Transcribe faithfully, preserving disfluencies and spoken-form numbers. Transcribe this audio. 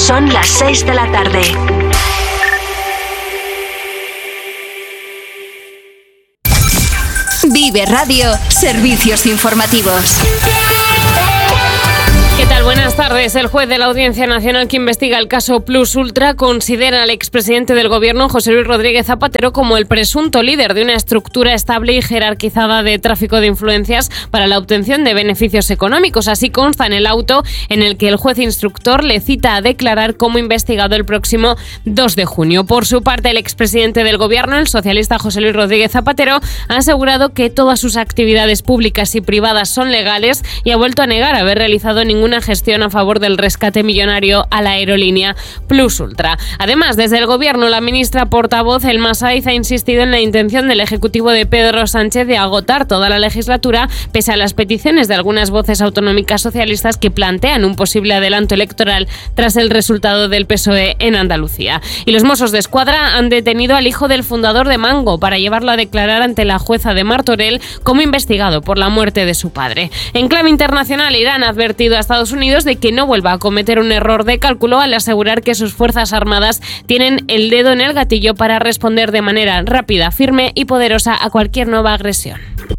Son las seis de la tarde. Vive Radio, servicios informativos. ¿Qué tal? Buenas tardes. El juez de la Audiencia Nacional que investiga el caso Plus Ultra considera al expresidente del Gobierno, José Luis Rodríguez Zapatero, como el presunto líder de una estructura estable y jerarquizada de tráfico de influencias para la obtención de beneficios económicos. Así consta en el auto en el que el juez instructor le cita a declarar como investigado el próximo dos de junio. Por su parte, el expresidente del Gobierno, el socialista José Luis Rodríguez Zapatero, ha asegurado que todas sus actividades públicas y privadas son legales y ha vuelto a negar haber realizado ningún una gestión a favor del rescate millonario a la aerolínea Plus Ultra. Además, desde el Gobierno, la ministra portavoz Elma Saiz ha insistido en la intención del Ejecutivo de Pedro Sánchez de agotar toda la legislatura, pese a las peticiones de algunas voces autonómicas socialistas que plantean un posible adelanto electoral tras el resultado del P S O E en Andalucía. Y los Mossos de Escuadra han detenido al hijo del fundador de Mango para llevarlo a declarar ante la jueza de Martorell como investigado por la muerte de su padre. En clave internacional, Irán ha advertido hasta Estados Unidos de que no vuelva a cometer un error de cálculo al asegurar que sus fuerzas armadas tienen el dedo en el gatillo para responder de manera rápida, firme y poderosa a cualquier nueva agresión.